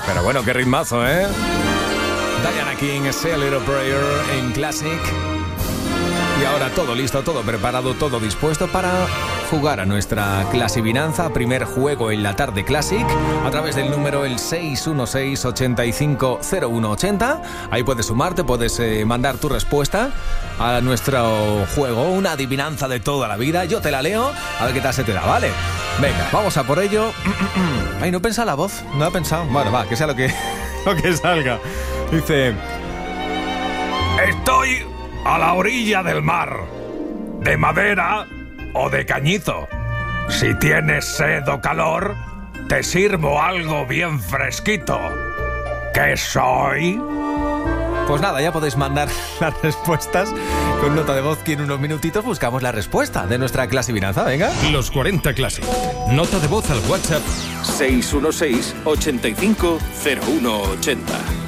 Pero bueno, qué ritmazo, ¿eh? Diana King, Say a Little Prayer en Classic. Y ahora todo listo, todo preparado, todo dispuesto para jugar a nuestra clasivinanza. Primer juego en la tarde Classic a través del número el 616-850180. Ahí puedes sumarte, puedes mandar tu respuesta a nuestro juego, una adivinanza de toda la vida. Yo te la leo, a ver qué tal se te da, ¿vale? Venga, vamos a por ello. Ay, no he pensado la voz, no he pensado. Bueno, va, que sea lo que salga. Dice: estoy a la orilla del mar, de madera o de cañizo. Si tienes sed o calor, te sirvo algo bien fresquito. ¿Qué soy? Pues nada, ya podéis mandar las respuestas con nota de voz, que en unos minutitos buscamos la respuesta de nuestra clasivinanza. Venga. Los 40 Classic. Nota de voz al WhatsApp 616-850180.